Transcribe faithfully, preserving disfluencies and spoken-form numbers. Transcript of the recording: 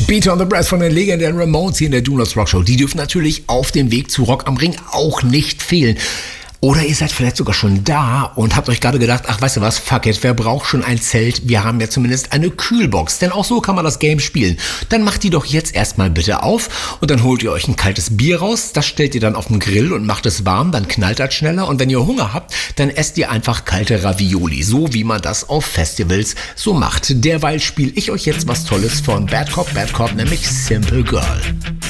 Beat on the Breath von den legendären Ramones hier in der Do Not Rock Show. Die dürfen natürlich auf dem Weg zu Rock am Ring auch nicht fehlen. Oder ihr seid vielleicht sogar schon da und habt euch gerade gedacht, ach, weißt du was, fuck it, wer braucht schon ein Zelt? Wir haben ja zumindest eine Kühlbox, denn auch so kann man das Game spielen. Dann macht die doch jetzt erstmal bitte auf und dann holt ihr euch ein kaltes Bier raus, das stellt ihr dann auf den Grill und macht es warm, dann knallt das schneller und wenn ihr Hunger habt, dann esst ihr einfach kalte Ravioli, so wie man das auf Festivals so macht. Derweil spiele ich euch jetzt was Tolles von Bad Cop, Bad Cop, nämlich Simple Girl.